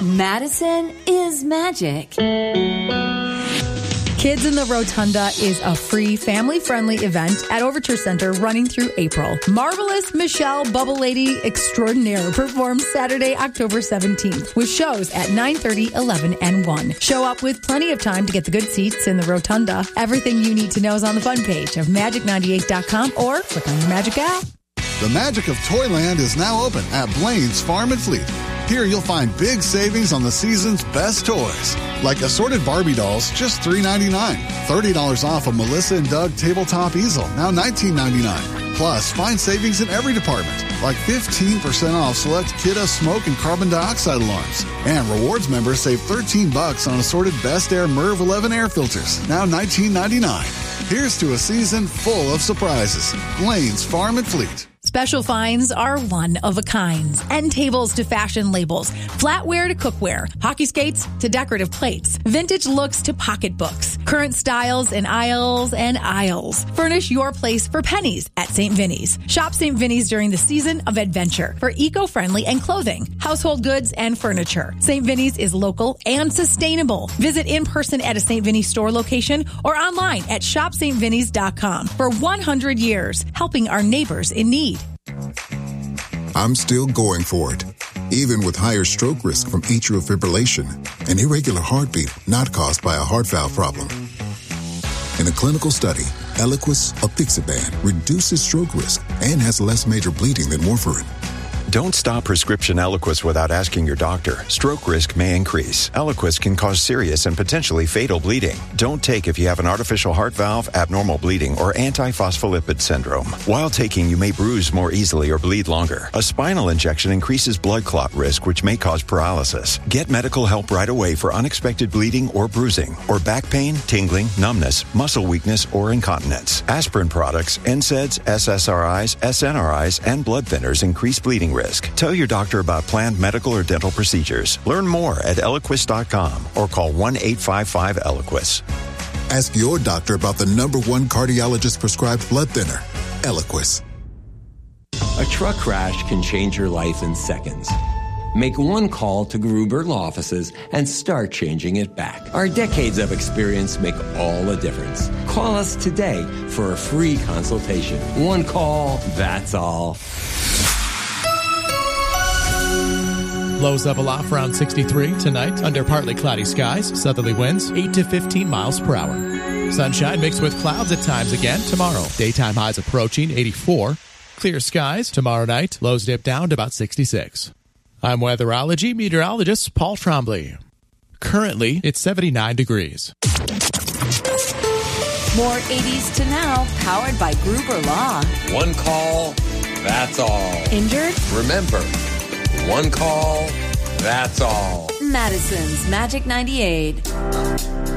Madison is magic. Kids in the Rotunda is a free, family-friendly event at Overture Center running through April. Marvelous Michelle Bubble Lady Extraordinaire performs Saturday, October 17th with shows at 9:30, 11, and 1. Show up with plenty of time to get the good seats in the Rotunda. Everything you need to know is on the fun page of magic98.com or click on your Magic app. The magic of Toyland is now open at Blaine's Farm and Fleet. Here you'll find big savings on the season's best toys, like assorted Barbie dolls, just $3.99. $30 off a Melissa and Doug tabletop easel, now $19.99. Plus, find savings in every department, like 15% off select Kidda smoke and carbon dioxide alarms. And rewards members save $13 on assorted Best Air MERV 11 air filters, now $19.99. Here's to a season full of surprises. Blaine's Farm and Fleet. Special finds are one of a kind. End tables to fashion labels, flatware to cookware, hockey skates to decorative plates, vintage looks to pocketbooks, current styles in aisles and aisles. Furnish your place for pennies at St. Vinny's. Shop St. Vinny's during the season of adventure for eco-friendly and clothing, household goods, and furniture. St. Vinny's is local and sustainable. Visit in person at a St. Vinny's store location or online at shopstvinny's.com. For 100 years, helping our neighbors in need. I'm still going for it, even with higher stroke risk from atrial fibrillation, an irregular heartbeat not caused by a heart valve problem. In a clinical study, Eliquis apixaban reduces stroke risk and has less major bleeding than warfarin. Don't stop prescription Eliquis without asking your doctor. Stroke risk may increase. Eliquis can cause serious and potentially fatal bleeding. Don't take if you have an artificial heart valve, abnormal bleeding, or antiphospholipid syndrome. While taking, you may bruise more easily or bleed longer. A spinal injection increases blood clot risk, which may cause paralysis. Get medical help right away for unexpected bleeding or bruising, or back pain, tingling, numbness, muscle weakness, or incontinence. Aspirin products, NSAIDs, SSRIs, SNRIs, and blood thinners increase bleeding risk. Tell your doctor about planned medical or dental procedures. Learn more at Eliquis.com or call 1-855-ELIQUIS. Ask your doctor about the #1 cardiologist prescribed blood thinner, Eliquis. A truck crash can change your life in seconds. Make one call to Gruber Law Offices and start changing it back. Our decades of experience make all the difference. Call us today for a free consultation. One call, that's all. Lows level off around 63 tonight under partly cloudy skies. Southerly winds 8 to 15 miles per hour. Sunshine mixed with clouds at times again tomorrow. Daytime highs approaching 84. Clear skies tomorrow night. Lows dip down to about 66. I'm weatherology meteorologist Paul Trombley. Currently, it's 79 degrees. More 80s to now, powered by Gruber Law. One call, that's all. Injured? Remember, one call, that's all. Madison's Magic 98.